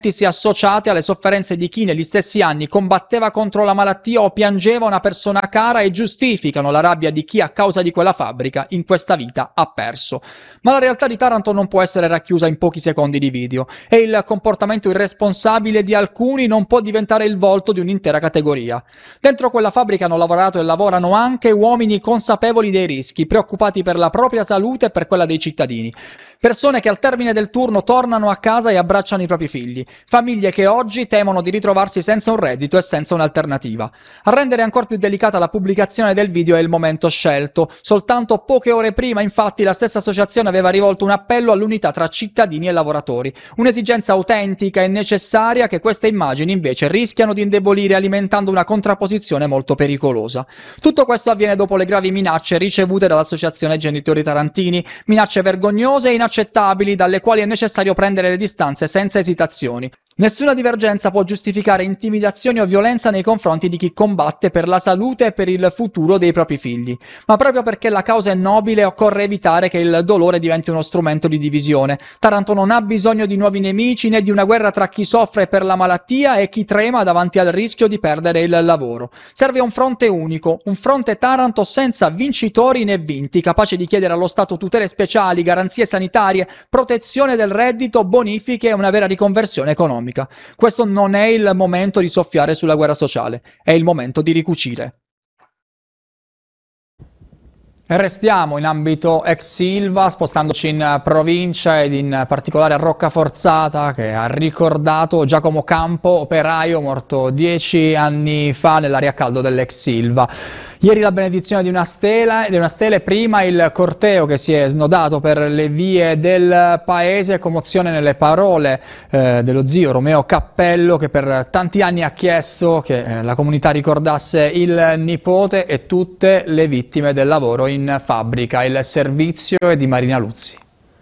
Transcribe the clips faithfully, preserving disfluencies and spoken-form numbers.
si associate alle sofferenze di chi negli stessi anni combatteva contro la malattia o piangeva una persona cara e giustificano la rabbia di chi a causa di quella fabbrica in questa vita ha perso. Ma la realtà di Taranto non può essere racchiusa in pochi secondi di video e il comportamento irresponsabile di alcuni non può diventare il volto di un'intera categoria. Dentro quella fabbrica hanno lavorato e lavorano anche uomini consapevoli dei rischi, preoccupati per la propria salute e per quella dei cittadini. Persone che al termine del turno tornano a casa e abbracciano i propri figli. Famiglie che oggi temono di ritrovarsi senza un reddito e senza un'alternativa. A rendere ancora più delicata la pubblicazione del video è il momento scelto. Soltanto poche ore prima, infatti, la stessa associazione aveva rivolto un appello all'unità tra cittadini e lavoratori. Un'esigenza autentica e necessaria che queste immagini invece rischiano di indebolire, alimentando una contrapposizione molto pericolosa. Tutto questo avviene dopo le gravi minacce ricevute dall'associazione Genitori Tarantini, minacce vergognose e inaccettabili dalle quali è necessario prendere le distanze senza esitazioni. Nessuna divergenza può giustificare intimidazioni o violenza nei confronti di chi combatte per la salute e per il futuro dei propri figli. Ma proprio perché la causa è nobile occorre evitare che il dolore diventi uno strumento di divisione. Taranto non ha bisogno di nuovi nemici né di una guerra tra chi soffre per la malattia e chi trema davanti al rischio di perdere il lavoro. Serve un fronte unico, un fronte Taranto senza vincitori né vinti, capace di chiedere allo Stato tutele speciali, garanzie sanitarie, protezione del reddito, bonifiche e una vera riconversione economica. Questo non è il momento di soffiare sulla guerra sociale, è il momento di ricucire. Restiamo in ambito ex Silva, spostandoci in provincia ed in particolare a Roccaforzata, che ha ricordato Giacomo Campo, operaio morto dieci anni fa nell'area a caldo dell'ex Silva. Ieri la benedizione di una stela, di una stele, prima il corteo che si è snodato per le vie del paese, commozione nelle parole eh, dello zio Romeo Cappello, che per tanti anni ha chiesto che eh, la comunità ricordasse il nipote e tutte le vittime del lavoro in fabbrica. Il servizio è di Marina Luzzi.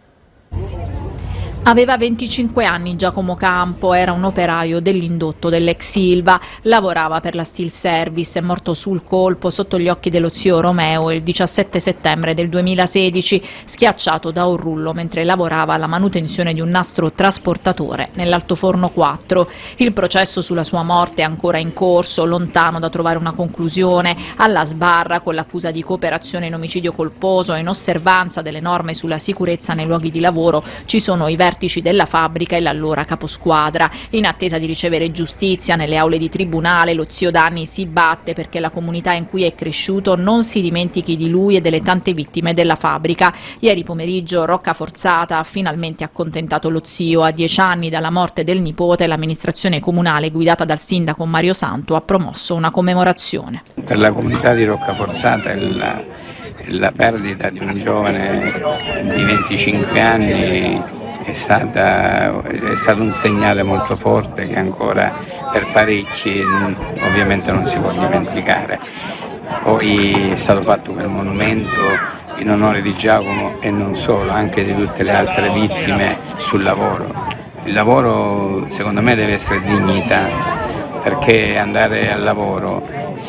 Aveva venticinque anni Giacomo Campo, era un operaio dell'indotto dell'ex Silva, lavorava per la Steel Service, è morto sul colpo sotto gli occhi dello zio Romeo il diciassette settembre del duemilasedici, schiacciato da un rullo mentre lavorava alla manutenzione di un nastro trasportatore nell'altoforno quattro. Il processo sulla sua morte è ancora in corso, lontano da trovare una conclusione, alla sbarra con l'accusa di cooperazione in omicidio colposo e in osservanza delle norme sulla sicurezza nei luoghi di lavoro. Ci sono i vertici della fabbrica e l'allora caposquadra. In attesa di ricevere giustizia nelle aule di tribunale, lo zio Danni si batte perché la comunità in cui è cresciuto non si dimentichi di lui e delle tante vittime della fabbrica. Ieri pomeriggio Roccaforzata ha finalmente accontentato lo zio. A dieci anni dalla morte del nipote, l'amministrazione comunale guidata dal sindaco Mario Santo ha promosso una commemorazione. Per la comunità di Roccaforzata la, la perdita di un giovane di venticinque anni È, stata, è stato un segnale molto forte che ancora per parecchi ovviamente non si può dimenticare. Poi è stato fatto quel monumento in onore di Giacomo e non solo, anche di tutte le altre vittime sul lavoro. Il lavoro secondo me deve essere dignità, perché andare al lavoro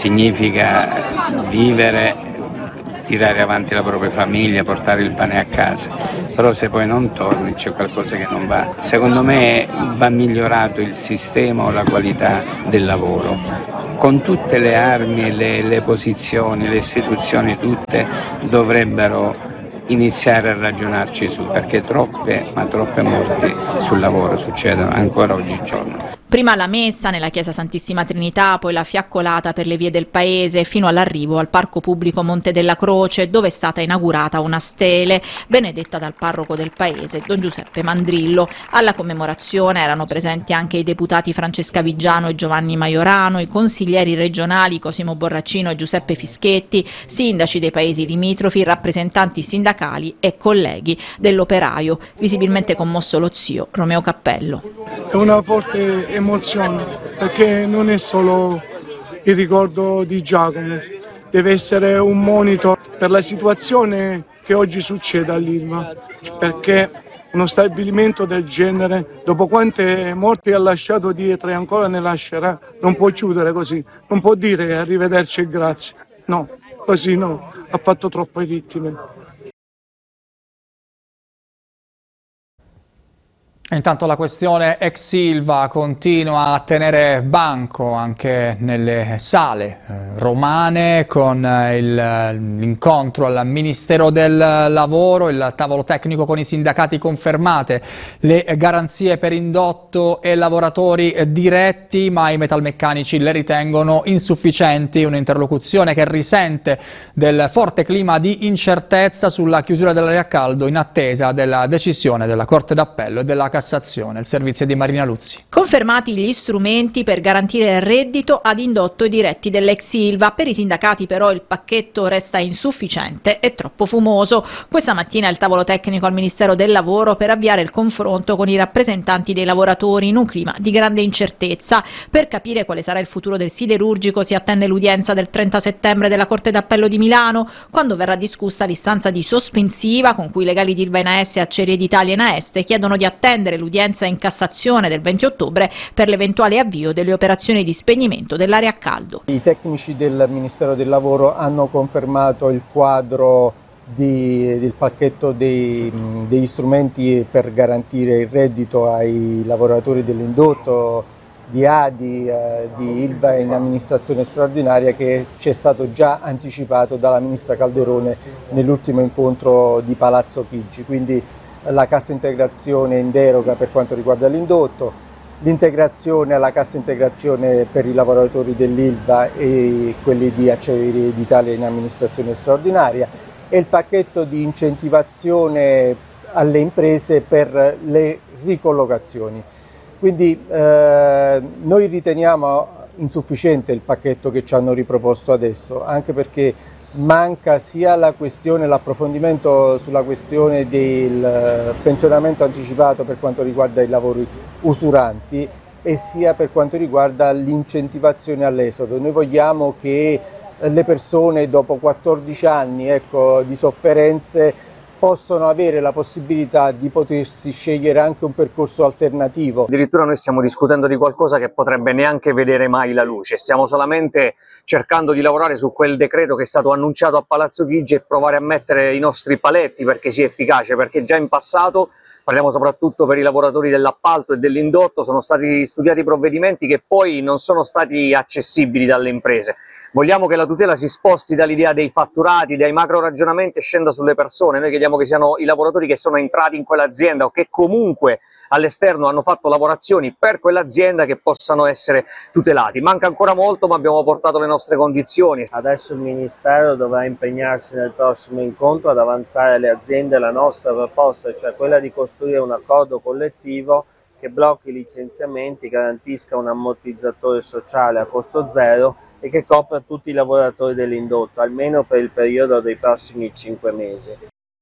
significa vivere, tirare avanti la propria famiglia, portare il pane a casa, però se poi non torni c'è qualcosa che non va. Secondo me va migliorato il sistema o la qualità del lavoro, con tutte le armi, le, le posizioni, le istituzioni tutte dovrebbero iniziare a ragionarci su, perché troppe, ma troppe morti sul lavoro succedono ancora oggigiorno. Prima la messa nella chiesa Santissima Trinità, poi la fiaccolata per le vie del paese fino all'arrivo al parco pubblico Monte della Croce, dove è stata inaugurata una stele benedetta dal parroco del paese, Don Giuseppe Mandrillo. Alla commemorazione erano presenti anche i deputati Francesca Vigiano e Giovanni Maiorano, i consiglieri regionali Cosimo Borraccino e Giuseppe Fischetti, sindaci dei paesi limitrofi, rappresentanti sindacali e colleghi dell'operaio. Visibilmente commosso lo zio Romeo Cappello. È una forte emozione, perché non è solo il ricordo di Giacomo, deve essere un monito per la situazione che oggi succede all'Ilva, perché uno stabilimento del genere, dopo quante morti ha lasciato dietro e ancora ne lascerà, non può chiudere così, non può dire arrivederci e grazie, no, così no, ha fatto troppe vittime. Intanto la questione ex Ilva continua a tenere banco anche nelle sale eh, romane con eh, il, l'incontro al Ministero del Lavoro, il tavolo tecnico con i sindacati confermate, le garanzie per indotto e lavoratori diretti, ma i metalmeccanici le ritengono insufficienti, un'interlocuzione che risente del forte clima di incertezza sulla chiusura dell'area a caldo in attesa della decisione della Corte d'Appello e della Cassazione. Il servizio di Marina Luzzi. Confermati gli strumenti per garantire il reddito ad indotto e diretti dell'ex Ilva. Per i sindacati però il pacchetto resta insufficiente e troppo fumoso. Questa mattina il tavolo tecnico al Ministero del Lavoro per avviare il confronto con i rappresentanti dei lavoratori in un clima di grande incertezza. Per capire quale sarà il futuro del siderurgico si attende l'udienza del trenta settembre della Corte d'Appello di Milano, quando verrà discussa l'istanza di sospensiva con cui i legali di Ilva Enaeste, Acciaierie d'Italia e Enaeste chiedono di attendere l'udienza in Cassazione del venti ottobre per l'eventuale avvio delle operazioni di spegnimento dell'area a caldo. I tecnici del Ministero del Lavoro hanno confermato il quadro di, del pacchetto dei, degli strumenti per garantire il reddito ai lavoratori dell'indotto, di A D I, eh, di Ilva in amministrazione straordinaria, che ci è stato già anticipato dalla ministra Calderone nell'ultimo incontro di Palazzo Chigi. Quindi la cassa integrazione in deroga per quanto riguarda l'indotto, l'integrazione alla cassa integrazione per i lavoratori dell'Ilva e quelli di Acciaierie d'Italia in amministrazione straordinaria e il pacchetto di incentivazione alle imprese per le ricollocazioni. Quindi eh, noi riteniamo insufficiente il pacchetto che ci hanno riproposto adesso, anche perché manca sia la questione, l'approfondimento sulla questione del pensionamento anticipato per quanto riguarda i lavori usuranti e sia per quanto riguarda l'incentivazione all'esodo. Noi vogliamo che le persone dopo quattordici anni ecco, di sofferenze possono avere la possibilità di potersi scegliere anche un percorso alternativo. Addirittura noi stiamo discutendo di qualcosa che potrebbe neanche vedere mai la luce, stiamo solamente cercando di lavorare su quel decreto che è stato annunciato a Palazzo Chigi e provare a mettere i nostri paletti perché sia efficace, perché già in passato, parliamo soprattutto per i lavoratori dell'appalto e dell'indotto, sono stati studiati provvedimenti che poi non sono stati accessibili dalle imprese. Vogliamo che la tutela si sposti dall'idea dei fatturati, dai macro ragionamenti e scenda sulle persone. Noi chiediamo che siano i lavoratori che sono entrati in quell'azienda o che comunque all'esterno hanno fatto lavorazioni per quell'azienda che possano essere tutelati. Manca ancora molto, ma abbiamo portato le nostre condizioni. Adesso il Ministero dovrà impegnarsi nel prossimo incontro ad avanzare alle aziende la nostra proposta, cioè quella di costruire un accordo collettivo che blocchi i licenziamenti, garantisca un ammortizzatore sociale a costo zero e che copra tutti i lavoratori dell'indotto, almeno per il periodo dei prossimi cinque mesi.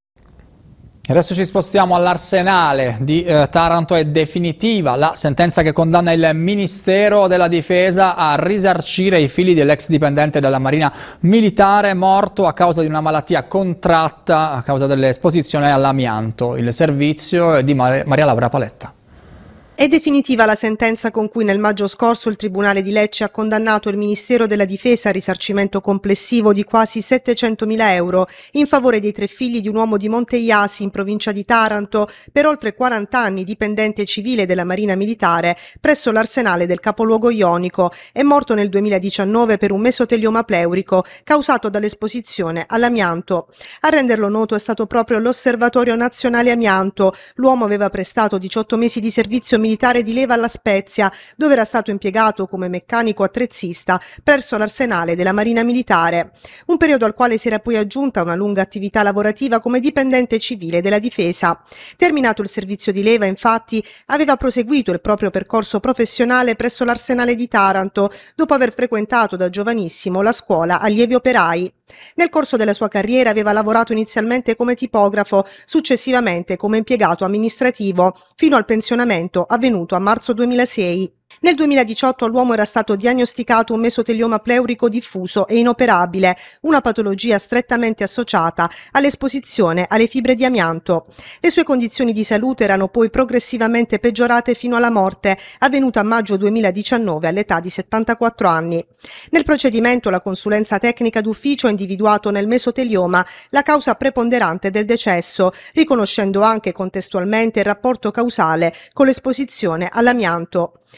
Adesso ci spostiamo all'Arsenale di eh, Taranto. È definitiva la sentenza che condanna il Ministero della Difesa a risarcire i figli dell'ex dipendente della Marina Militare morto a causa di una malattia contratta a causa dell'esposizione all'amianto. Il servizio è di Mar- Maria Laura Paletta. È definitiva la sentenza con cui nel maggio scorso il Tribunale di Lecce ha condannato il Ministero della Difesa a risarcimento complessivo di quasi settecentomila euro in favore dei tre figli di un uomo di Monteiasi in provincia di Taranto, per oltre quaranta anni dipendente civile della Marina Militare presso l'Arsenale del capoluogo ionico. È morto nel duemiladiciannove per un mesotelioma pleurico causato dall'esposizione all'amianto. A renderlo noto è stato proprio l'Osservatorio Nazionale Amianto. L'uomo aveva prestato diciotto mesi di servizio militare di leva alla Spezia, dove era stato impiegato come meccanico attrezzista presso l'Arsenale della Marina Militare. Un periodo al quale si era poi aggiunta una lunga attività lavorativa come dipendente civile della Difesa. Terminato il servizio di leva, infatti, aveva proseguito il proprio percorso professionale presso l'Arsenale di Taranto, dopo aver frequentato da giovanissimo la scuola allievi operai. Nel corso della sua carriera aveva lavorato inizialmente come tipografo, successivamente come impiegato amministrativo, fino al pensionamento avvenuto a marzo duemilasei. Nel duemiladiciotto all'uomo era stato diagnosticato un mesotelioma pleurico diffuso e inoperabile, una patologia strettamente associata all'esposizione alle fibre di amianto. Le sue condizioni di salute erano poi progressivamente peggiorate fino alla morte, avvenuta a maggio duemiladiciannove all'età di settantaquattro anni. Nel procedimento la consulenza tecnica d'ufficio ha individuato nel mesotelioma la causa preponderante del decesso, riconoscendo anche contestualmente il rapporto causale con l'esposizione all'amianto.